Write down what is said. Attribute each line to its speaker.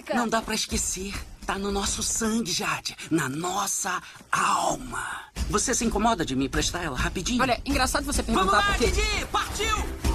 Speaker 1: clássica.
Speaker 2: Não dá pra esquecer. Tá no nosso sangue, Jade. Na nossa alma. Você se incomoda de me emprestar ela rapidinho?
Speaker 1: Olha, engraçado você
Speaker 3: Vamos
Speaker 1: perguntar
Speaker 3: lá,
Speaker 1: por quê.
Speaker 3: Didi! Partiu!